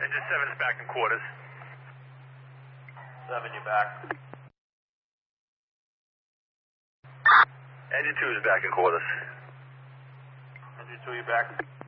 Engine 7 is back in quarters. 7, you back. Engine 2 is back in quarters. Engine 2, you back.